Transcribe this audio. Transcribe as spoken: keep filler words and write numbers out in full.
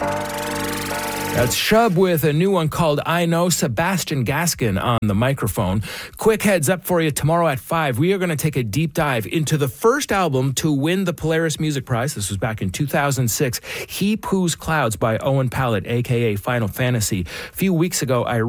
That's Shub with a new one called I Know, Sebastian Gaskin on the microphone. Quick heads up for you, tomorrow at five, we are going to take a deep dive into the first album to win the Polaris Music Prize. This was back in two thousand six, He Poos Clouds by Owen Pallett, a k a. Final Fantasy. A few weeks ago, I